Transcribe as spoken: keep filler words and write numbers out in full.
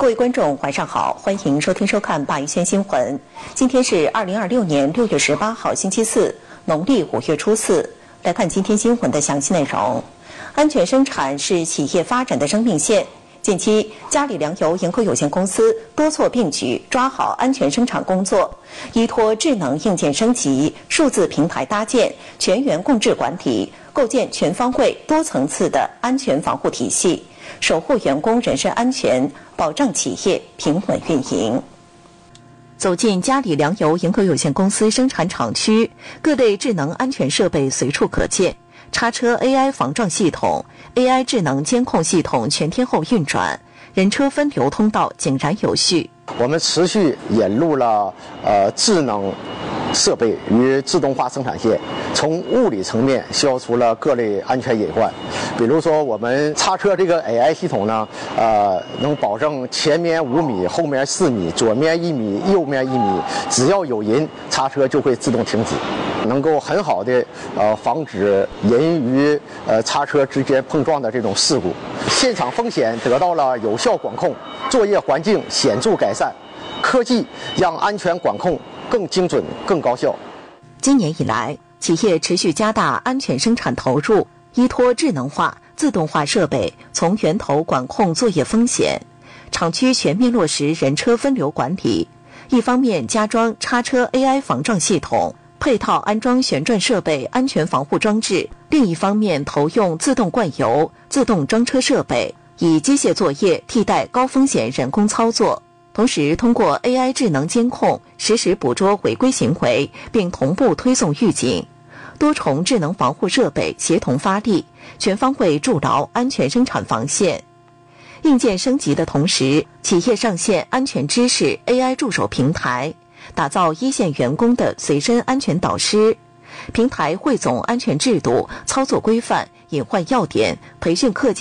各位观众，晚上好，欢迎收听收看八一线新闻。今天是二零二六年六月十八号，星期四，农历五月初四。来看今天新闻的详细内容。安全生产是企业发展的生命线。近期，嘉里粮油营购有限公司多措并举，抓好安全生产工作，依托智能硬件升级、数字平台搭建、全员共治管理，构建全方位、多层次的安全防护体系，守护员工人身安全，保障企业平稳运营。走进嘉里粮油营购有限公司生产厂区，各类智能安全设备随处可见。叉车 A I 防撞系统、A I 智能监控系统全天候运转，人车分流通道井然有序。 我们持续引入了呃智能设备与自动化生产线，从物理层面消除了各类安全隐患。比如说，我们叉车这个 A I 系统呢，呃，能保证前面五米、后面四米、左面一米、右面一米，只要有人，叉车就会自动停止，能够很好的呃防止人与呃叉车之间碰撞的这种事故。现场风险得到了有效管控，作业环境显著改善，科技让安全管控更精准、更高效。 今年以来，企业持续加大安全生产投入，依托智能化、自动化设备，从源头管控作业风险。厂区全面落实人车分流管理，一方面加装叉车 A I 防撞系统，配套安装旋转设备安全防护装置；另一方面投用自动灌油、自动装车设备，以机械作业替代高风险人工操作。同时，通过 A I 智能监控，实时捕捉违规行为，并同步推送预警。多重智能防护设备协同发力，全方位筑牢安全生产防线。硬件升级的同时，企业上线安全知识 A I 助手平台，打造一线员工的随身安全导师。平台汇总安全制度、操作规范、隐患要点，培训课件